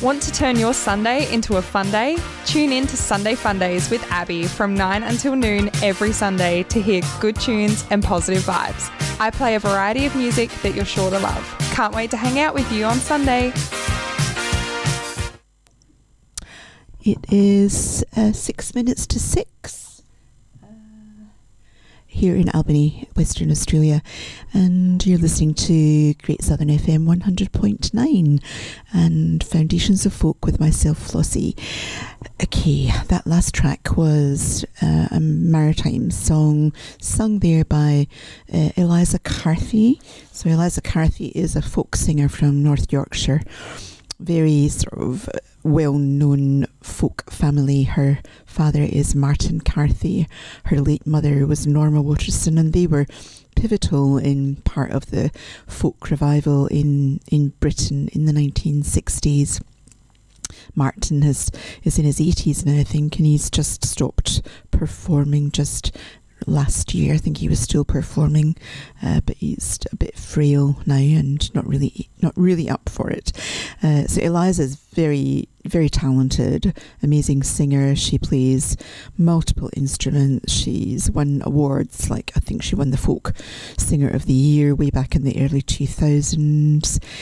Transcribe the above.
Want to turn your Sunday into a fun day? Tune in to Sunday Fun Days with Abby from 9 until noon every Sunday to hear good tunes and positive vibes. I play a variety of music that you're sure to love. Can't wait to hang out with you on Sunday. It is 6 minutes to 6 here in Albany, Western Australia, and you're listening to Great Southern FM 100.9 and Foundations of Folk with myself, Flossie. Okay, that last track was a maritime song sung there by Eliza Carthy. So Eliza Carthy is a folk singer from North Yorkshire. Very sort of well-known folk family. Her father is Martin Carthy. Her late mother was Norma Waterson, and they were pivotal in part of the folk revival in Britain in the 1960s. Martin is in his 80s now, I think, and he's just stopped performing just last year. I think he was still performing, but he's a bit frail now and not really up for it. So Eliza is very, very talented, amazing singer. She plays multiple instruments. She's won awards, like I think she won the Folk Singer of the Year way back in the early 2000s.